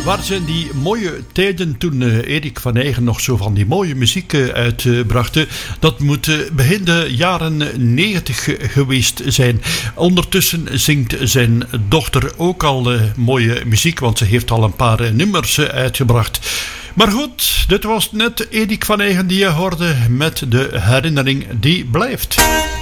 Waar zijn die mooie tijden toen Erik van Eygen nog zo van die mooie muziek uitbracht? Dat moet begin de jaren 90 geweest zijn. Ondertussen zingt zijn dochter ook al mooie muziek, want ze heeft al een paar nummers uitgebracht. Maar goed, dit was net Erik van Eygen die je hoorde met de herinnering die blijft.